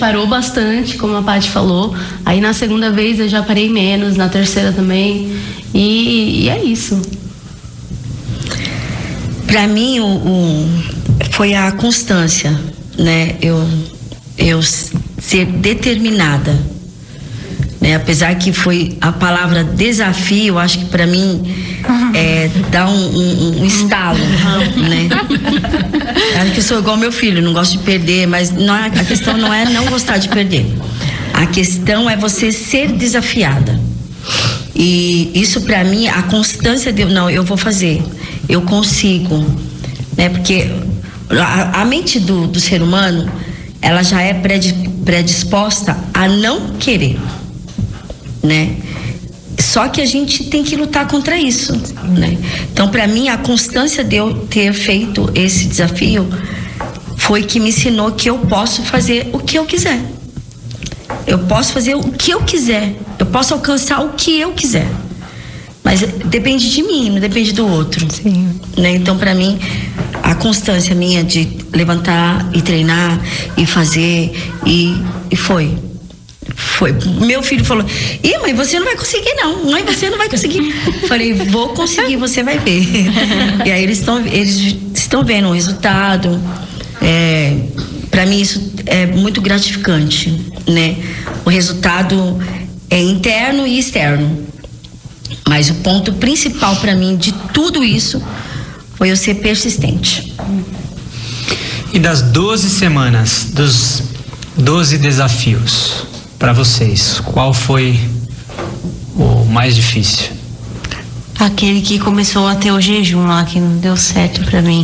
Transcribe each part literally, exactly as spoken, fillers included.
parou bastante, como a Paty falou. Aí na segunda vez eu já parei menos, na terceira também. E, e é isso. Para mim, o, o, foi a constância, né? Eu, eu ser determinada, né? Apesar que foi a palavra desafio, acho que para mim é, dá um, um, um estalo, né? Acho que eu sou igual meu filho, não gosto de perder, mas não é, a questão não é não gostar de perder. A questão é você ser desafiada. E isso para mim, a constância de não, eu vou fazer, eu consigo, né? Porque a, a mente do, do ser humano, ela já é predisposta a não querer, né? Só que a gente tem que lutar contra isso, né? Então, para mim, a constância de eu ter feito esse desafio foi que me ensinou que eu posso fazer o que eu quiser. Eu posso fazer o que eu quiser. Eu posso alcançar o que eu quiser. Mas depende de mim, não depende do outro. Sim. Né? Então, para mim, a constância minha de levantar e treinar e fazer e, e foi. Foi. Meu filho falou: "Ih, mãe, você não vai conseguir não. Mãe, você não vai conseguir." Falei: "Vou conseguir, você vai ver." E aí eles estão eles estão vendo o resultado. É, para mim isso é muito gratificante, né? O resultado é interno e externo. Mas o ponto principal para mim de tudo isso foi eu ser persistente. E das doze semanas, dos doze desafios, para vocês, qual foi o mais difícil? Aquele que começou a ter o jejum lá, que não deu certo pra mim.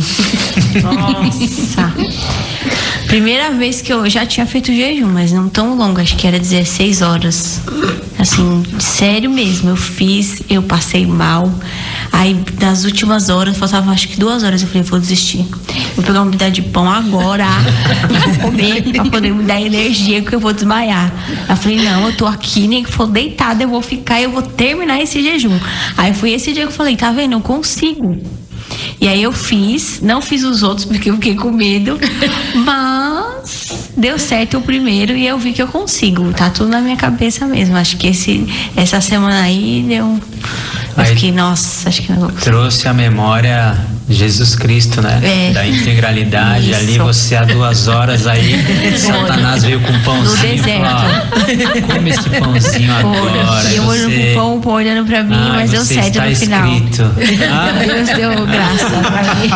Nossa. Primeira vez que eu já tinha feito jejum, mas não tão longo, acho que era dezesseis horas. Assim, sério mesmo, eu fiz, eu passei mal. Aí, das últimas horas, faltava acho que duas horas, eu falei: vou desistir. Vou pegar uma pedaço de pão agora, vou comer pra poder me dar energia, que eu vou desmaiar. Eu falei: não, eu tô aqui, nem que for deitada, eu vou ficar, eu vou terminar esse jejum. Aí foi esse dia que eu falei: tá vendo, eu consigo. E aí eu fiz, não fiz os outros porque eu fiquei com medo, mas deu certo o primeiro e eu vi que eu consigo. Tá tudo na minha cabeça mesmo. Acho que esse, essa semana aí deu. Eu aí fiquei, nossa, acho que não vou conseguir. Trouxe a memória Jesus Cristo, né? É. Da integralidade. Isso. Ali você há duas horas aí, Satanás veio com um pãozinho. No deserto. Falou: come esse pãozinho agora. E eu olhando você... pro pão, o pão olhando pra mim, ah, mas deu certo no final. Ah. Deus deu graça pra mim.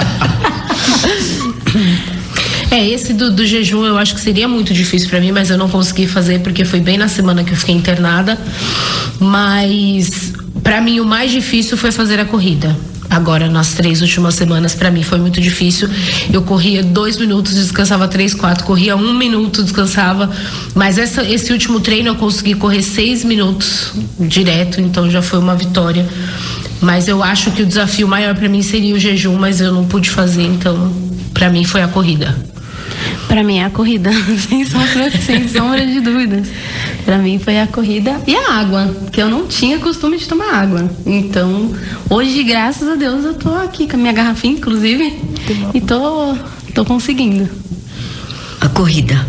É, esse do, do jejum eu acho que seria muito difícil pra mim, mas eu não consegui fazer porque foi bem na semana que eu fiquei internada. Mas pra mim o mais difícil foi fazer a corrida. Agora, nas três últimas semanas, pra mim foi muito difícil. Eu corria dois minutos, descansava três, quatro, corria um minuto, descansava. Mas essa, esse último treino eu consegui correr seis minutos direto, então já foi uma vitória. Mas eu acho que o desafio maior pra mim seria o jejum, mas eu não pude fazer, então pra mim foi a corrida. Pra mim é a corrida, sem sombra, sem sombra de dúvidas. Pra mim foi a corrida e a água, que eu não tinha costume de tomar água. Então, hoje, graças a Deus, eu tô aqui com a minha garrafinha, inclusive, e tô, tô conseguindo. A corrida.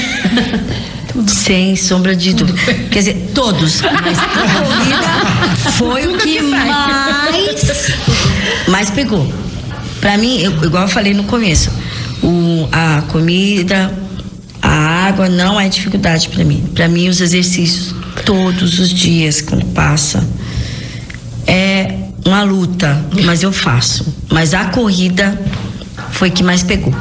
Sem sombra de dúvida. Quer dizer, todos. Mas a corrida foi o que mais, mais pegou. Pra mim, eu, igual eu falei no começo, o, a comida, a água não é dificuldade pra mim. Pra mim, os exercícios todos os dias, quando passa, é uma luta, mas eu faço. Mas a corrida foi que mais pegou.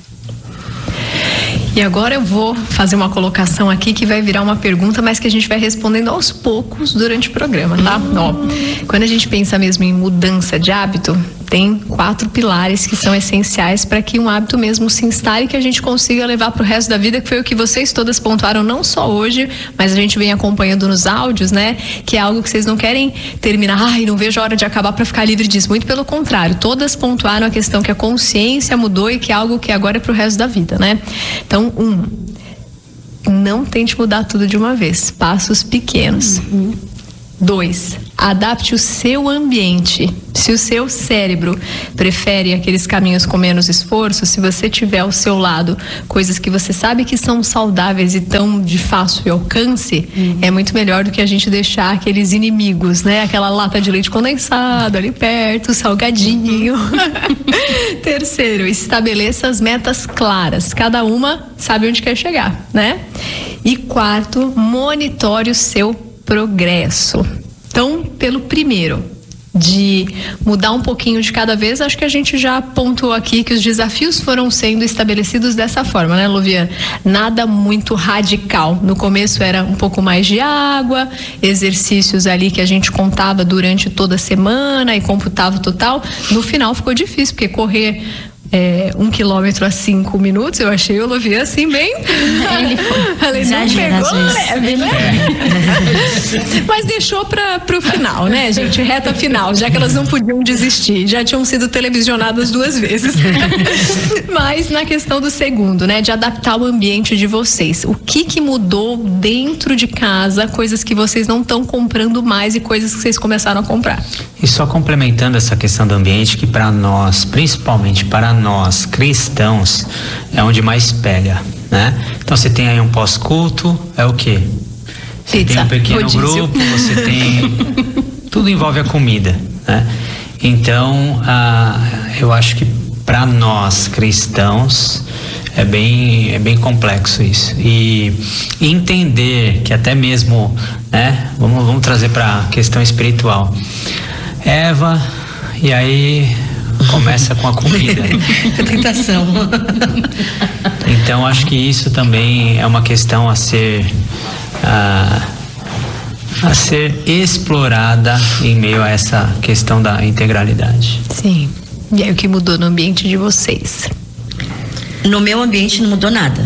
E agora eu vou fazer uma colocação aqui que vai virar uma pergunta, mas que a gente vai respondendo aos poucos durante o programa, tá? Hum. Ó, quando a gente pensa mesmo em mudança de hábito, tem quatro pilares que são essenciais para que um hábito mesmo se instale e que a gente consiga levar para o resto da vida, que foi o que vocês todas pontuaram, não só hoje, mas a gente vem acompanhando nos áudios, né? Que é algo que vocês não querem terminar, ai, não vejo a hora de acabar para ficar livre disso. Muito pelo contrário, todas pontuaram a questão que a consciência mudou e que é algo que agora é para o resto da vida, né? Então, um, não tente mudar tudo de uma vez, passos pequenos. Uhum. Dois, Adapte o seu ambiente. Se o seu cérebro prefere aqueles caminhos com menos esforço, se você tiver ao seu lado coisas que você sabe que são saudáveis e tão de fácil alcance, uhum. é muito melhor do que a gente deixar aqueles inimigos, né? Aquela lata de leite condensado ali perto, salgadinho. Terceiro, estabeleça as metas claras. Cada uma sabe onde quer chegar, né? E quarto, monitore o seu progresso. Então, pelo primeiro, de mudar um pouquinho de cada vez, acho que a gente já pontuou aqui que os desafios foram sendo estabelecidos dessa forma, né, Luviana? Nada muito radical. No começo era um pouco mais de água, exercícios ali que a gente contava durante toda a semana e computava o total. No final ficou difícil, porque correr É, um quilômetro a cinco minutos, eu achei o Luvian assim bem. Ele Falei, não pegou leve, né? Mas deixou para pro final, né, gente? Reta final, já que elas não podiam desistir, já tinham sido televisionadas duas vezes. Mas na questão do segundo, né, de adaptar o ambiente de vocês, o que que mudou dentro de casa, coisas que vocês não estão comprando mais e coisas que vocês começaram a comprar? E só complementando essa questão do ambiente, que para nós, principalmente para nós cristãos, é onde mais pega, né? Então você tem aí um pós-culto, é o quê? Você Pizza, tem um pequeno rodízio. grupo, você tem... Tudo envolve a comida, né? Então, ah, eu acho que para nós cristãos é bem, é bem complexo isso. E entender que até mesmo, né? Vamos, vamos trazer para a questão espiritual. Eva, e aí começa com a comida. A tentação. Então acho que isso também é uma questão a ser a, a ser explorada em meio a essa questão da integralidade. Sim. E aí o que mudou no ambiente de vocês? No meu ambiente não mudou nada.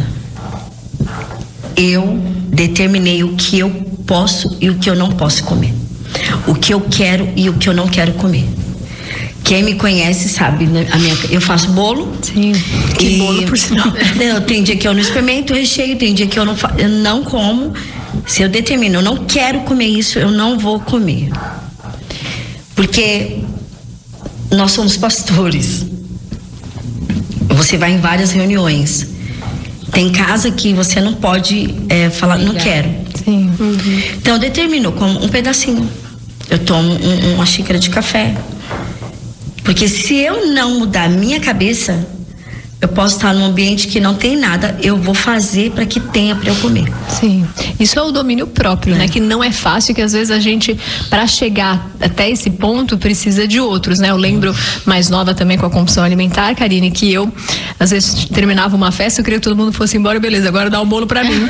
Eu determinei o que eu posso e o que eu não posso comer. O que eu quero e o que eu não quero comer. Quem me conhece sabe, né? A minha, eu faço bolo. Sim. Que e, bolo, por sinal. Não, tem dia que eu não experimento o recheio, tem dia que eu não, eu não como. Se eu determino, eu não quero comer isso, eu não vou comer. Porque nós somos pastores. Você vai em várias reuniões. Tem casa que você não pode é, falar, não quero. Sim. Uhum. Então eu determino como um pedacinho. Eu tomo um, uma xícara de café. Porque se eu não mudar a minha cabeça, eu posso estar num ambiente que não tem nada, eu vou fazer para que tenha para eu comer. Sim, isso é o domínio próprio, é. né? Que não é fácil, que às vezes a gente, para chegar até esse ponto, precisa de outros, né? Eu lembro, mais nova também com a compulsão alimentar, Karine, que eu, às vezes, terminava uma festa, eu queria que todo mundo fosse embora, beleza, agora dá um bolo para mim.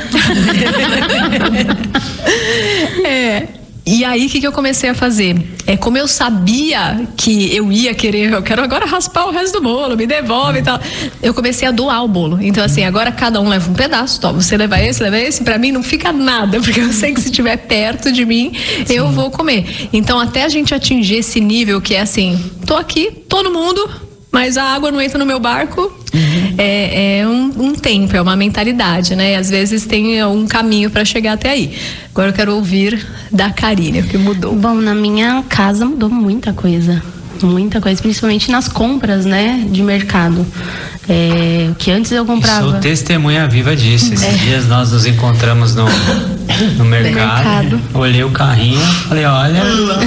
É... E aí, o que, que eu comecei a fazer? É, como eu sabia que eu ia querer, eu quero agora raspar o resto do bolo, me devolve e tal. Eu comecei a doar o bolo. Então, assim, agora cada um leva um pedaço, toma, você leva esse, leva esse. Pra mim não fica nada, porque eu sei que se estiver perto de mim, Sim. eu vou comer. Então, até a gente atingir esse nível que é assim, tô aqui, todo mundo, mas a água não entra no meu barco. Uhum. É, é um, um tempo, é uma mentalidade, né? Às vezes tem um caminho para chegar até aí. Agora eu quero ouvir da Karine, o que mudou. Bom, na minha casa mudou muita coisa. Muita coisa, principalmente nas compras, né? De mercado. É, que antes eu comprava. Sou testemunha viva disso. Esses é. dias nós nos encontramos no, no mercado, mercado. Olhei o carrinho, falei, olha,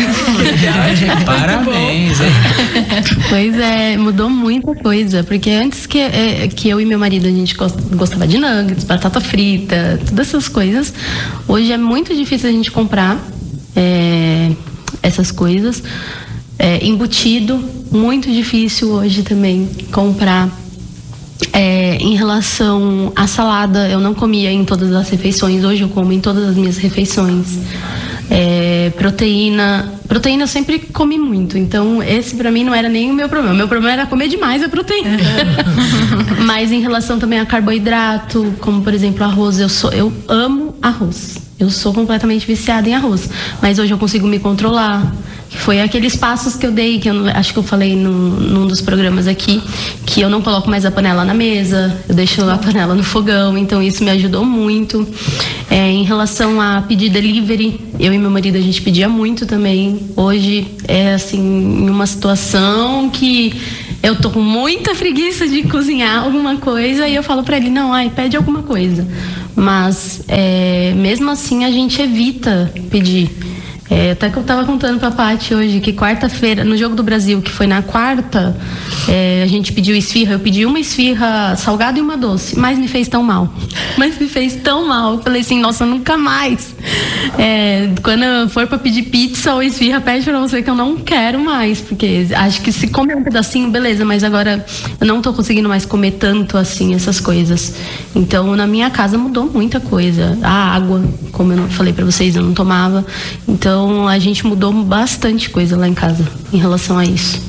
parabéns, hein? Pois é, mudou muita coisa. Porque antes que, é, que eu e meu marido a gente gostava de nuggets, batata frita, todas essas coisas. Hoje é muito difícil a gente comprar é, essas coisas. É, embutido, muito difícil hoje também comprar. É, em relação à salada, eu não comia em todas as refeições, hoje eu como em todas as minhas refeições. É, proteína, proteína eu sempre comi muito, então esse pra mim não era nem o meu problema. O meu problema era comer demais a proteína. Mas em relação também a carboidrato, como por exemplo arroz, eu sou, eu amo arroz. Eu sou completamente viciada em arroz, mas hoje eu consigo me controlar. Foi aqueles passos que eu dei, que eu acho que eu falei num, num dos programas aqui, que eu não coloco mais a panela na mesa, eu deixo a panela no fogão, então isso me ajudou muito. É, em relação a pedir delivery, eu e meu marido a gente pedia muito também. Hoje é assim, em uma situação que eu tô com muita preguiça de cozinhar alguma coisa e eu falo pra ele, não, ai, pede alguma coisa. Mas é, mesmo assim a gente evita pedir. É, até que eu tava contando pra Paty hoje que quarta-feira, no Jogo do Brasil, que foi na quarta, é, a gente pediu esfirra, eu pedi uma esfirra salgada e uma doce, mas me fez tão mal. Mas me fez tão mal. Eu falei assim, nossa, nunca mais. É, quando eu for pra pedir pizza ou esfirra, pede pra você que eu não quero mais, porque acho que se comer um pedacinho, beleza, mas agora eu não tô conseguindo mais comer tanto assim, essas coisas. Então, na minha casa mudou muita coisa. A água, como eu falei pra vocês, eu não tomava. Então, Então a gente mudou bastante coisa lá em casa em relação a isso.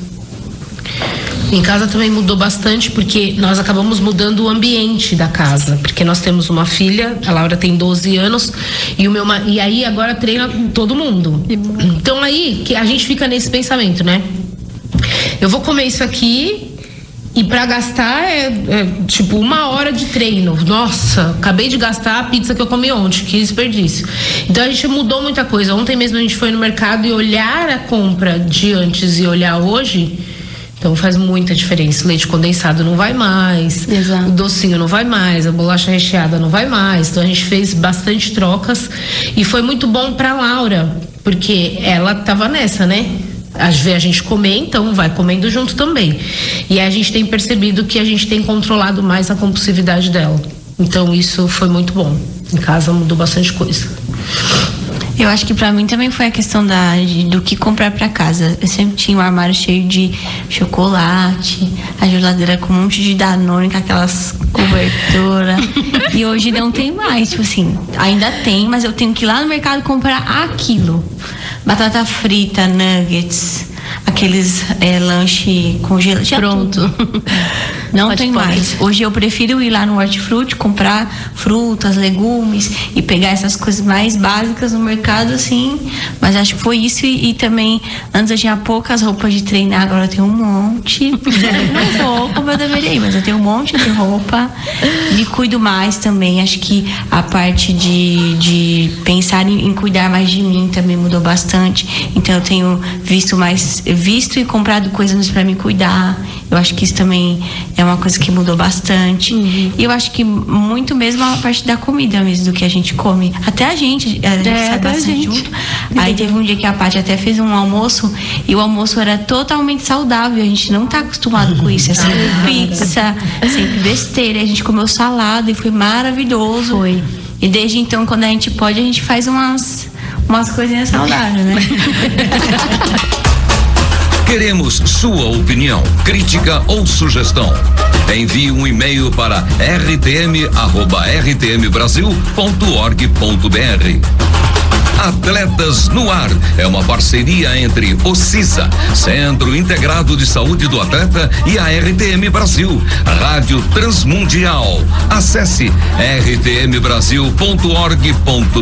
Em casa também mudou bastante porque nós acabamos mudando o ambiente da casa, porque nós temos uma filha, a Laura tem doze anos e o meu e aí agora treina todo mundo. Então aí que a gente fica nesse pensamento, né? Eu vou comer isso aqui e pra gastar é, é tipo uma hora de treino. Nossa, acabei de gastar a pizza que eu comi ontem, que desperdício. Então a gente mudou muita coisa. Ontem mesmo a gente foi no mercado e olhar a compra de antes e olhar hoje, então faz muita diferença. O leite condensado não vai mais, Exato. O docinho não vai mais, a bolacha recheada não vai mais. Então a gente fez bastante trocas e foi muito bom pra Laura, porque ela tava nessa, né? Às vezes a gente comer, então vai comendo junto também. E a gente tem percebido que a gente tem controlado mais a compulsividade dela. Então isso foi muito bom. Em casa mudou bastante coisa. Eu acho que pra mim também foi a questão da, de, do que comprar pra casa. Eu sempre tinha um armário cheio de chocolate, a geladeira com um monte de Danone, com aquelas coberturas. E hoje não tem mais. Tipo assim, ainda tem, mas eu tenho que ir lá no mercado comprar aquilo. Batata frita, nuggets, aqueles é, lanche congelado. Pronto. Não Pode tem pôr. mais. Hoje eu prefiro ir lá no Hortifruti, comprar frutas, legumes e pegar essas coisas mais básicas no mercado, assim. Mas acho que foi isso e, e também, antes eu tinha poucas roupas de treinar, agora eu tenho um monte. Não vou como eu deveria ir, mas eu tenho um monte de roupa. Me cuido mais também. Acho que a parte de, de pensar em, em cuidar mais de mim também mudou bastante. Então eu tenho visto mais, visto e comprado coisas para me cuidar. Eu acho que isso também é uma coisa que mudou bastante. Uhum. E eu acho que muito mesmo a parte da comida mesmo, do que a gente come. Até a gente, a gente é, sai bastante gente. junto. Aí teve um dia que a Paty até fez um almoço e o almoço era totalmente saudável. A gente não tá acostumado com isso. É sempre pizza, sempre besteira. A gente comeu salada e foi maravilhoso. Foi. E desde então, quando a gente pode, a gente faz umas, umas coisinhas saudáveis, né? Queremos sua opinião, crítica ou sugestão. Envie um e-mail para r t m arroba r t m brasil ponto org ponto b r. Atletas no Ar é uma parceria entre o CISA, Centro Integrado de Saúde do Atleta, e a R T M Brasil, Rádio Transmundial. Acesse r t m brasil ponto org ponto b r.